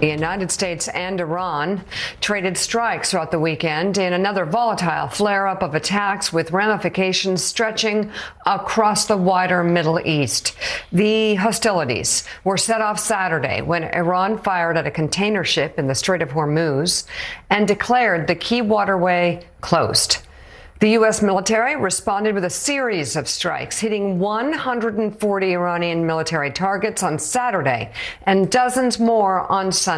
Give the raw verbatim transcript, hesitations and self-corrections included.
The United States and Iran traded strikes throughout the weekend in another volatile flare-up of attacks with ramifications stretching across the wider Middle East. The hostilities were set off Saturday when Iran fired at a container ship in the Strait of Hormuz and declared the key waterway closed. The U S military responded with a series of strikes, hitting one hundred forty Iranian military targets on Saturday and dozens more on Sunday.